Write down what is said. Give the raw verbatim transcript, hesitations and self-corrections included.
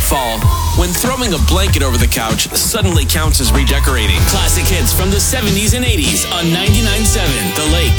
fall, when throwing a blanket over the couch suddenly counts as redecorating. Classic hits from the seventies and eighties on ninety-nine point seven The Lake.